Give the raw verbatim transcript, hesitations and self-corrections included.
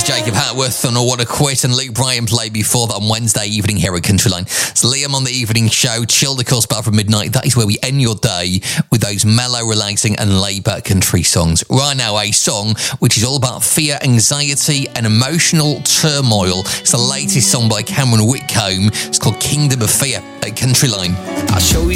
Jacob Hatworth on All Wanna Quit, and Luke Bryan played before that on Wednesday evening here at Countryline. It's Liam on the evening show, chilled of course, back from midnight. That is where we end your day with those mellow, relaxing and laid-back country songs. Right now, a song which is all about fear, anxiety and emotional turmoil. It's the latest song by Cameron Whitcomb. It's called Kingdom of Fear at Countryline. I'll show you